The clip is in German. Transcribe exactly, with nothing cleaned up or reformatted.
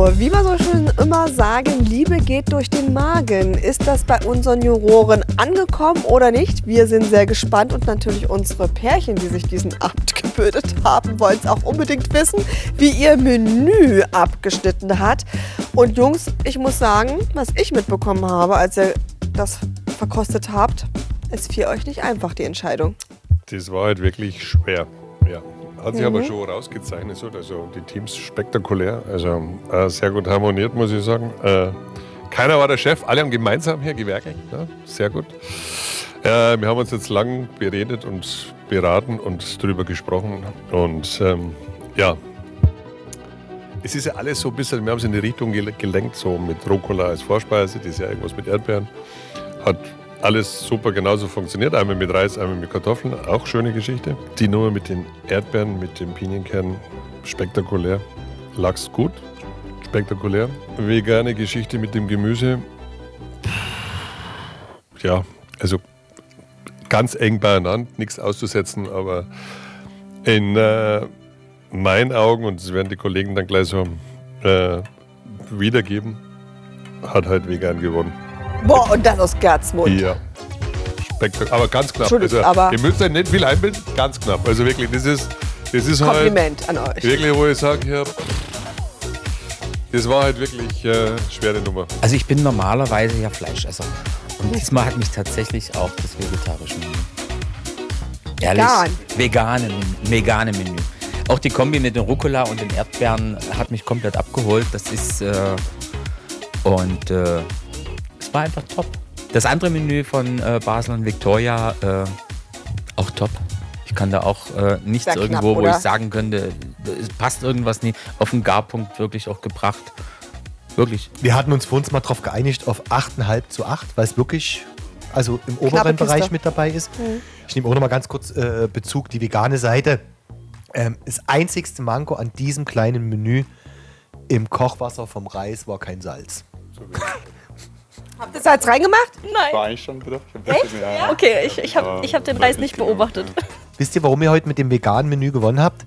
So, wie wir so schön immer sagen, Liebe geht durch den Magen. Ist das bei unseren Juroren angekommen oder nicht? Wir sind sehr gespannt und natürlich unsere Pärchen, die sich diesen Abend gebildet haben, wollen es auch unbedingt wissen, wie ihr Menü abgeschnitten hat. Und Jungs, ich muss sagen, was ich mitbekommen habe, als ihr das verkostet habt, ist für euch nicht einfach, die Entscheidung. Das war halt wirklich schwer, ja. Hat sich Mhm. aber schon rausgezeichnet, so. Also die Teams spektakulär, also äh, sehr gut harmoniert, muss ich sagen. Äh, keiner war der Chef, alle haben gemeinsam hier gewerkelt, ja, sehr gut. Äh, wir haben uns jetzt lang beredet und beraten und darüber gesprochen und ähm, ja, es ist ja alles so ein bisschen, wir haben es in die Richtung gelenkt, so mit Rucola als Vorspeise, das ist ja irgendwas mit Erdbeeren, hat alles super genauso funktioniert, einmal mit Reis, einmal mit Kartoffeln, auch schöne Geschichte. Die Nummer mit den Erdbeeren, mit dem Pinienkern, spektakulär. Lachs gut, spektakulär. Vegane Geschichte mit dem Gemüse, ja, also ganz eng beieinander, nichts auszusetzen, aber in äh, meinen Augen, und das werden die Kollegen dann gleich so äh, wiedergeben, hat halt vegan gewonnen. Boah, und das aus Gerzmund. Ja. Spektakulär, aber ganz knapp. Entschuldigung, Also, aber ihr müsst euch nicht viel einbilden, ganz knapp. Also wirklich, das ist, das ist halt Kompliment an euch. wirklich, wo ich sage, ja, das war halt wirklich äh, schwere Nummer. Also ich bin normalerweise ja Fleischesser. Und diesmal hat mich tatsächlich auch das vegetarische Menü. Ehrlich, Vegan. Vegane, vegane Menü. Auch die Kombi mit den Rucola und den Erdbeeren hat mich komplett abgeholt. Das ist äh, und äh, es war einfach top. Das andere Menü von äh, Basel und Victoria, äh, auch top. Ich kann da auch äh, nichts Sehr knapp, irgendwo, wo oder? ich sagen könnte, es passt irgendwas nicht. Auf den Garpunkt wirklich auch gebracht. Wirklich. Wir hatten uns für uns mal darauf geeinigt auf acht Komma fünf zu acht, weil es wirklich also im oberen Kiste. Bereich mit dabei ist. Mhm. Ich nehme auch noch mal ganz kurz äh, Bezug, die vegane Seite. Ähm, das einzigste Manko an diesem kleinen Menü im Kochwasser vom Reis war kein Salz. Habt ihr Salz reingemacht? Nein. War eigentlich schon drauf. Ich hab Echt? Okay, ich, ich habe ich hab den Reis nicht beobachtet. Wisst ihr, warum ihr heute mit dem veganen Menü gewonnen habt?